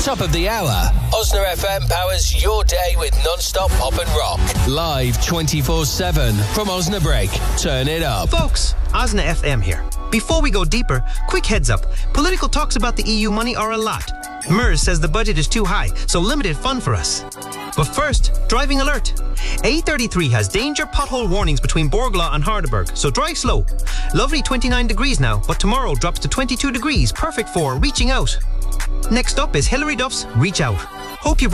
Top of the hour. Osna FM powers your day with non-stop pop and rock. Live 24/7 from Osnabrück. Turn it up. Folks, Osna FM here. Before we go deeper, quick heads up. Political talks about the EU money are a lot. MERS says the budget is too high, so limited fun for us. But first, driving alert. A33 has danger pothole warnings between Borgla and Hardeberg, so drive slow. Lovely 29 degrees now, but tomorrow drops to 22 degrees, perfect for reaching out. Next up is Hilary Duff's Reach Out. Hope you